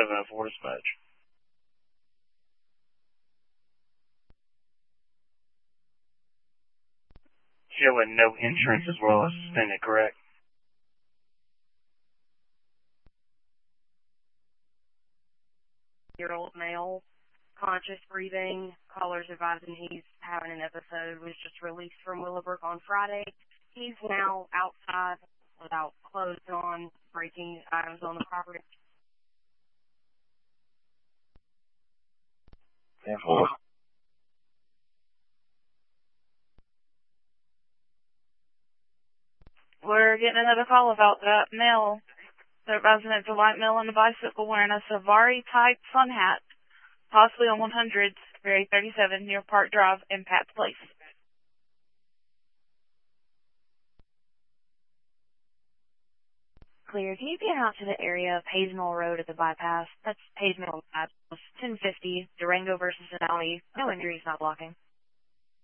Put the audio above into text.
704 dispatch. Showing no insurance as well as suspended, correct? Year-old male, conscious breathing. Callers advising he's having an episode, was just released from Willowbrook on Friday. He's now outside without clothes on, breaking items on the property. Therefore, we're getting another call about that male. The resident, a white male on a bicycle wearing a safari-type sun hat, possibly on 100, Area 37, near Park Drive in Pat's Place. Clear. Can you get out to the area of Hayes Mill Road at the bypass? That's Hayes Mill bypass, 1050, Durango versus Denali. No injuries, not blocking.